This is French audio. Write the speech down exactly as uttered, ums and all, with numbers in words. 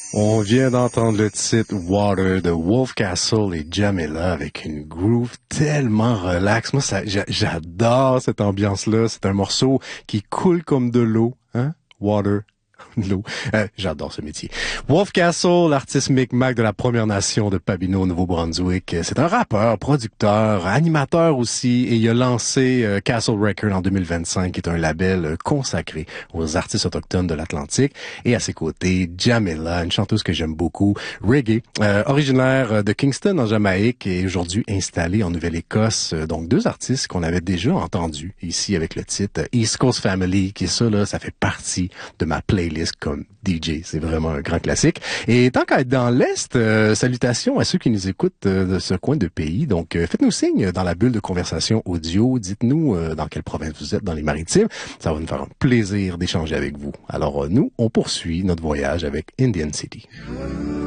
On vient d'entendre le titre Water de Wolf Castle et Jamila avec une groove tellement relax. Moi, ça, j'adore cette ambiance-là. C'est un morceau qui coule comme de l'eau, hein? Water. L'eau. Euh, j'adore ce métier. Wolf Castle, l'artiste Micmac de la Première Nation de Pabineau, au Nouveau-Brunswick. C'est un rappeur, producteur, animateur aussi, et il a lancé euh, Castle Record en deux mille vingt-cinq, qui est un label euh, consacré aux artistes autochtones de l'Atlantique. Et à ses côtés, Jamila, une chanteuse que j'aime beaucoup, reggae, euh, originaire de Kingston en Jamaïque et aujourd'hui installée en Nouvelle-Écosse. Donc deux artistes qu'on avait déjà entendus ici avec le titre East Coast Family, qui est ça là, ça fait partie de ma playlist comme D J. C'est vraiment un grand classique. Et tant qu'à être dans l'Est, euh, salutations à ceux qui nous écoutent euh, de ce coin de pays. Donc, euh, faites-nous signe dans la bulle de conversation audio. Dites-nous euh, dans quelle province vous êtes dans les Maritimes. Ça va nous faire un plaisir d'échanger avec vous. Alors, euh, nous, on poursuit notre voyage avec Indian City.